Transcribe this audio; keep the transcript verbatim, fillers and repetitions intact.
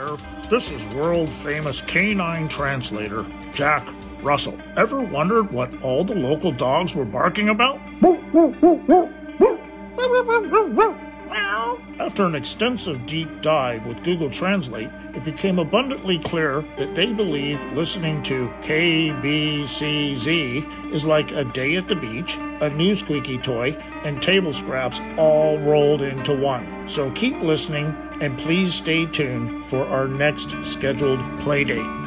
there. This is world-famous canine translator, Jack Russell. Ever wondered what all the local dogs were barking about? After an extensive deep dive with Google Translate, it became abundantly clear that they believe listening to K B C Z is like a day at the beach, a new squeaky toy, and table scraps all rolled into one. So keep listening, and please stay tuned for our next scheduled playdate.